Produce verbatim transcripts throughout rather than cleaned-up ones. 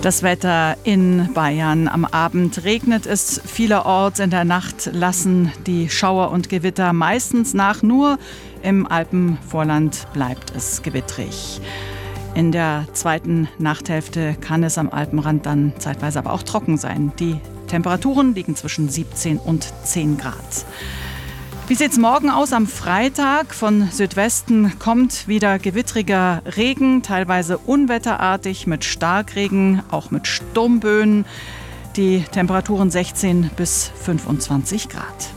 Das Wetter in Bayern. Am Abend regnet es vielerorts. In der Nacht lassen die Schauer und Gewitter meistens nach. Nur im Alpenvorland bleibt es gewittrig. In der zweiten Nachthälfte kann es am Alpenrand dann zeitweise aber auch trocken sein. Die Temperaturen liegen zwischen siebzehn und zehn Grad. Wie sieht es morgen aus am Freitag? Von Südwesten kommt wieder gewittriger Regen, teilweise unwetterartig mit Starkregen, auch mit Sturmböen. Die Temperaturen sechzehn bis fünfundzwanzig Grad.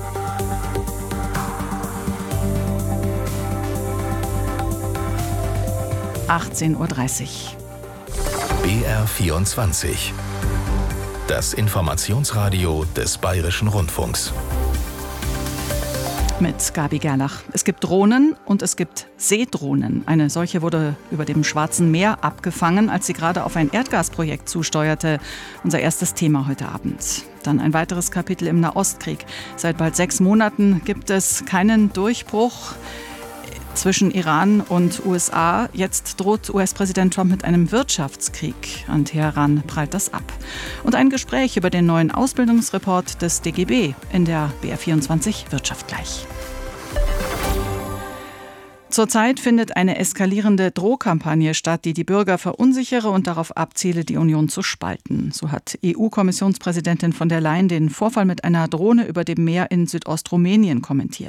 achtzehn Uhr dreißig. B R vierundzwanzig. Das Informationsradio des Bayerischen Rundfunks. Mit Gabi Gerlach. Es gibt Drohnen und es gibt Seedrohnen. Eine solche wurde über dem Schwarzen Meer abgefangen, als sie gerade auf ein Erdgasprojekt zusteuerte. Unser erstes Thema heute Abend. Dann ein weiteres Kapitel im Nahostkrieg. Seit bald sechs Monaten gibt es keinen Durchbruch zwischen Iran und U S A. Jetzt droht U S-Präsident Trump mit einem Wirtschaftskrieg. An Teheran prallt das ab. Und ein Gespräch über den neuen Ausbildungsreport des D G B in der B R vierundzwanzig Wirtschaft gleich. Zurzeit findet eine eskalierende Drohkampagne statt, die die Bürger verunsichere und darauf abziele, die Union zu spalten. So hat E U-Kommissionspräsidentin von der Leyen den Vorfall mit einer Drohne über dem Meer in Südostrumänien kommentiert.